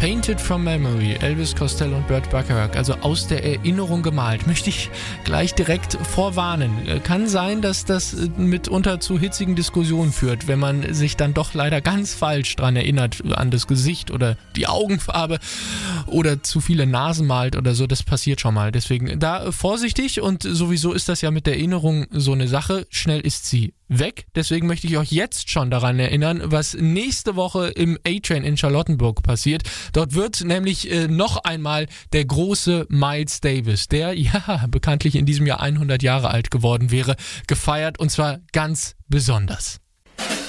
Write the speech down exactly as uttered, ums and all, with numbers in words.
Painted from Memory, Elvis Costello und Burt Bacharach, also aus der Erinnerung gemalt, möchte ich gleich direkt vorwarnen. Kann sein, dass das mitunter zu hitzigen Diskussionen führt, wenn man sich dann doch leider ganz falsch dran erinnert, an das Gesicht oder die Augenfarbe oder zu viele Nasen malt oder so, das passiert schon mal. Deswegen da vorsichtig, und sowieso ist das ja mit der Erinnerung so eine Sache, schnell ist sie weg. Deswegen möchte ich euch jetzt schon daran erinnern, was nächste Woche im A-Train in Charlottenburg passiert. Dort wird nämlich äh, noch einmal der große Miles Davis, der ja bekanntlich in diesem Jahr hundert Jahre alt geworden wäre, gefeiert, und zwar ganz besonders.